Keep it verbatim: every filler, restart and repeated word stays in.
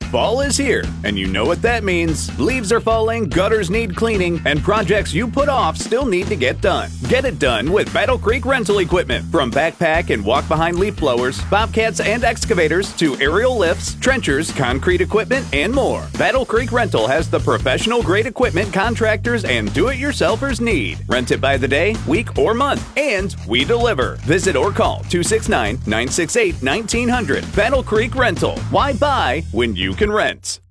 Fall is here, and you know what that means. Leaves are falling, gutters need cleaning, and projects you put off still need to get done. Get it done with Battle Creek Rental Equipment. From backpack and walk-behind leaf blowers, bobcats and excavators, to aerial lifts, trenchers, concrete equipment, and more. Battle Creek Rental has the professional-grade equipment contractors and do-it-yourselfers need. Rent it by the day, week, or month, and we deliver. Visit or call two six nine, nine six eight, one nine zero zero. Battle Creek Rental. Why buy when you can rent?